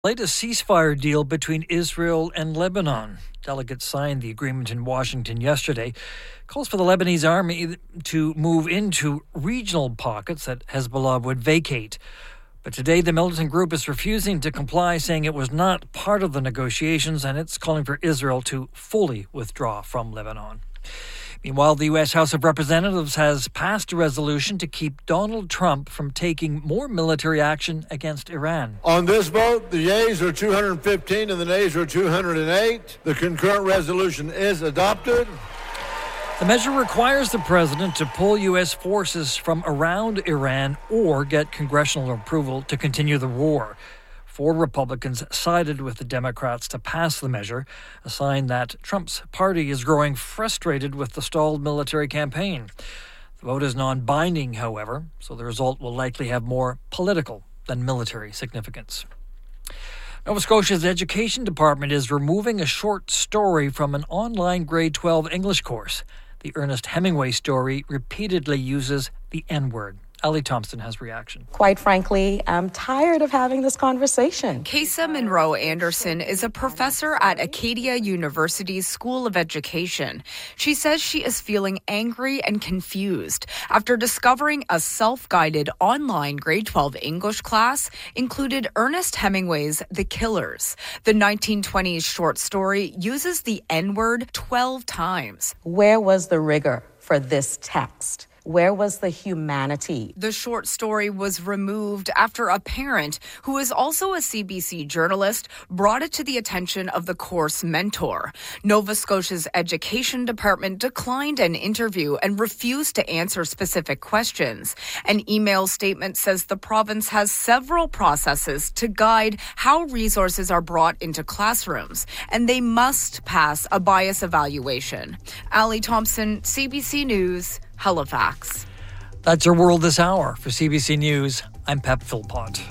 Latest ceasefire deal between Israel and Lebanon. Delegates signed the agreement in Washington yesterday. Calls for the Lebanese army to move into regional pockets that Hezbollah would vacate. But today the militant group is refusing to comply, saying it was not part of the negotiations, and it's calling for Israel to fully withdraw from Lebanon. Meanwhile, the U.S. House of Representatives has passed a resolution to keep Donald Trump from taking more military action against Iran. On this vote, the yeas are 215 and the nays are 208. The concurrent resolution is adopted. The measure requires the president to pull U.S. forces from around Iran or get congressional approval to continue the war. 4 Republicans sided with the Democrats to pass the measure, a sign that Trump's party is growing frustrated with the stalled military campaign. The vote is non-binding, however, so the result will likely have more political than military significance. Nova Scotia's Education Department is removing a short story from an online grade 12 English course. The Ernest Hemingway story repeatedly uses the N-word. Ali Thompson has reaction. Quite frankly, I'm tired of having this conversation. Kesa Monroe Anderson is a professor at Acadia University's School of Education. She says she is feeling angry and confused after discovering a self-guided online grade 12 English class included Ernest Hemingway's The Killers. The 1920s short story uses the N-word 12 times. Where was the rigor for this text? Where was the humanity? The short story was removed after a parent, who is also a CBC journalist, brought it to the attention of the course mentor. Nova Scotia's Education Department declined an interview and refused to answer specific questions. An email statement says the province has several processes to guide how resources are brought into classrooms, and they must pass a bias evaluation. Ali Thompson, CBC News, Halifax. That's our World This Hour. For CBC News, I'm Pep Philpott.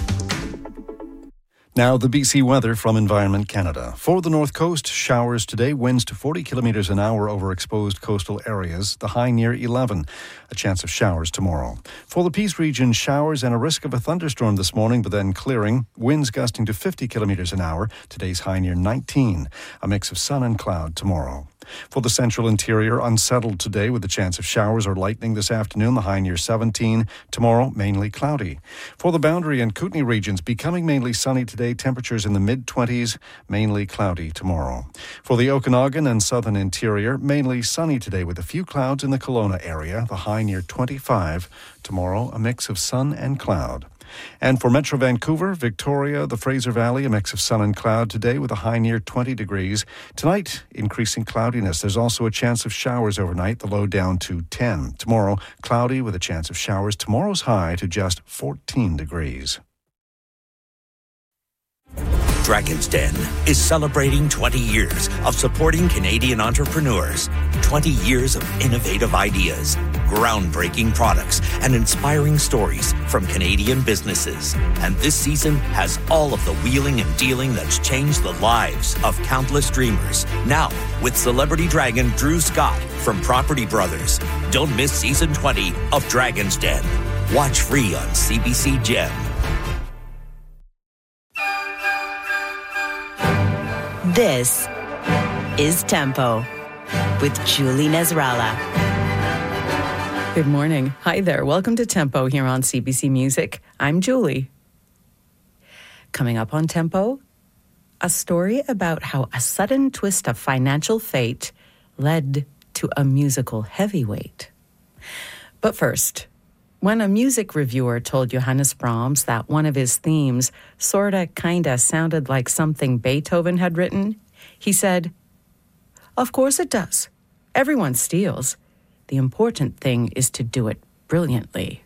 Now the BC weather from Environment Canada. For the North Coast, showers today, winds to 40 kilometres an hour over exposed coastal areas, the high near 11. A chance of showers tomorrow. For the Peace region, showers and a risk of a thunderstorm this morning, but then clearing. Winds gusting to 50 kilometres an hour. Today's high near 19. A mix of sun and cloud tomorrow. For the central interior, unsettled today with a chance of showers or lightning this afternoon, the high near 17. Tomorrow, mainly cloudy. For the Boundary and Kootenay regions, becoming mainly sunny today, temperatures in the mid-20s, mainly cloudy tomorrow. For the Okanagan and southern interior, mainly sunny today with a few clouds in the Kelowna area, the high near 25. Tomorrow, a mix of sun and cloud. And for Metro Vancouver, Victoria, the Fraser Valley, a mix of sun and cloud today with a high near 20 degrees. Tonight, increasing cloudiness. There's also a chance of showers overnight, the low down to 10. Tomorrow, cloudy with a chance of showers. Tomorrow's high to just 14 degrees. Dragon's Den is celebrating 20 years of supporting Canadian entrepreneurs, 20 years of innovative ideas, groundbreaking products, and inspiring stories from Canadian businesses. And this season has all of the wheeling and dealing that's changed the lives of countless dreamers. Now, with celebrity dragon Drew Scott from Property Brothers. Don't miss season 20 of Dragon's Den. Watch free on CBC Gem. This is Tempo with Julie Nezrala. Good morning. Hi there. Welcome to Tempo here on CBC Music. I'm Julie. Coming up on Tempo, a story about how a sudden twist of financial fate led to a musical heavyweight. But first, when a music reviewer told Johannes Brahms that one of his themes sorta kinda sounded like something Beethoven had written, he said, "Of course it does. Everyone steals. The important thing is to do it brilliantly."